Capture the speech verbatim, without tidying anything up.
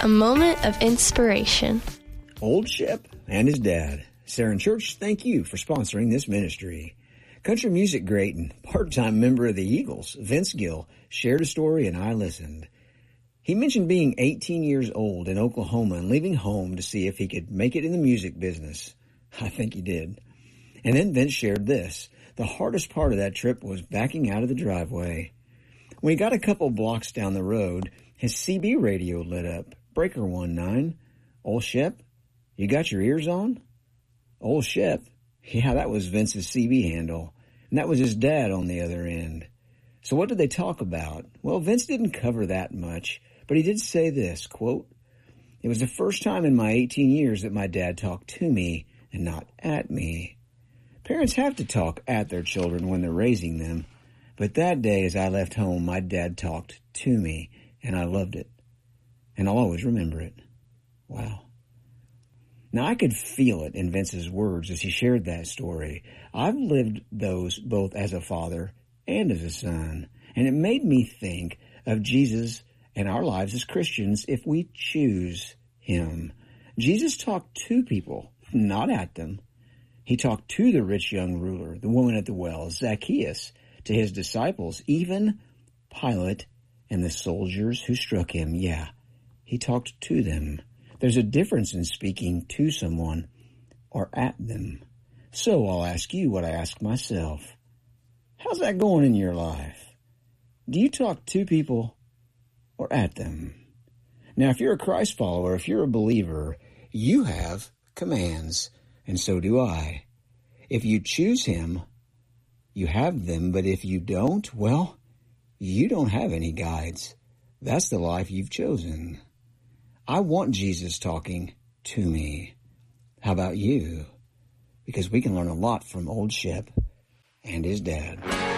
A moment of inspiration. Old Shep and his dad. Saron Church, thank you for sponsoring this ministry. Country music great and part-time member of the Eagles, Vince Gill, shared a story and I listened. He mentioned being eighteen years old in Oklahoma and leaving home to see if he could make it in the music business. I think he did. And then Vince shared this. The hardest part of that trip was backing out of the driveway. When he got a couple blocks down the road, his C B radio lit up. Breaker one nine. Old Shep, you got your ears on? Old Shep. Yeah, that was Vince's C B handle. And that was his dad on the other end. So what did they talk about? Well, Vince didn't cover that much, but he did say this, quote, "It was the first time in my eighteen years that my dad talked to me and not at me." Parents have to talk at their children when they're raising them. But that day as I left home, my dad talked to me, and I loved it. And I'll always remember it. Wow. Now, I could feel it in Vince's words as he shared that story. I've lived those both as a father and as a son, and it made me think of Jesus and our lives as Christians if we choose him. Jesus talked to people, not at them. He talked to the rich young ruler, the woman at the well, Zacchaeus, to his disciples, even Pilate and the soldiers who struck him. Yeah, he talked to them. There's a difference in speaking to someone or at them. So I'll ask you what I ask myself. How's that going in your life? Do you talk to people or at them? Now, if you're a Christ follower, if you're a believer, you have commands, and so do I. If you choose him, you have them, but if you don't, well, you don't have any guides. That's the life you've chosen. I want Jesus talking to me. How about you? Because we can learn a lot from Old Shep and his dad.